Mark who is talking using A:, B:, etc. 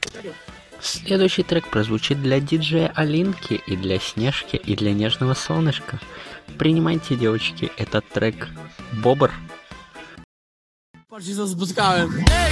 A: Следующий трек прозвучит для диджея Алинки и для Снежки и для Нежного Солнышка. Принимайте, девочки, этот трек Бобр.
B: Patrz, co spotkałem.